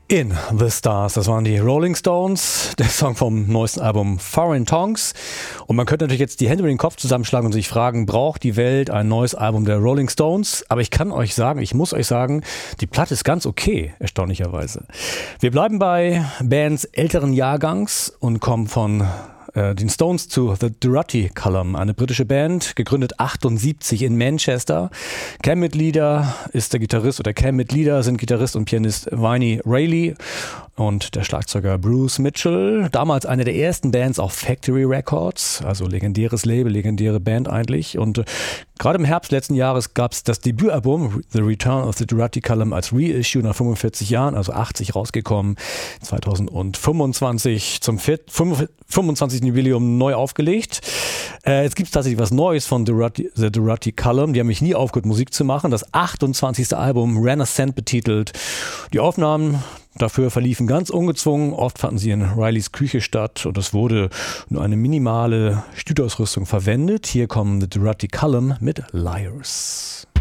In the Stars, das waren die Rolling Stones, der Song vom neuesten Album Foreign Tongues. Und man könnte natürlich jetzt die Hände über den Kopf zusammenschlagen und sich fragen, braucht die Welt ein neues Album der Rolling Stones? Aber ich muss euch sagen, die Platte ist ganz okay, erstaunlicherweise. Wir bleiben bei Bands älteren Jahrgangs und kommen von den Stones zu The Durruti Column, eine britische Band, gegründet 78 in Manchester. Cam-Mitglieder sind Gitarrist und Pianist Vinnie Reilly und der Schlagzeuger Bruce Mitchell. Damals eine der ersten Bands auf Factory Records, also legendäres Label, legendäre Band eigentlich. Und gerade im Herbst letzten Jahres gab es das Debütalbum The Return of the Durruti Column als Reissue nach 45 Jahren, also 80 rausgekommen, 2025 zum 25. Jubiläum neu aufgelegt. Jetzt gibt es tatsächlich was Neues von The Durruti Column. Die haben mich nie aufgehört, Musik zu machen. Das 28. Album, Renaissance betitelt. Die Aufnahmen dafür verliefen ganz ungezwungen. Oft fanden sie in Rileys Küche statt und es wurde nur eine minimale Studioausrüstung verwendet. Hier kommen The Durruti Column mit Liars.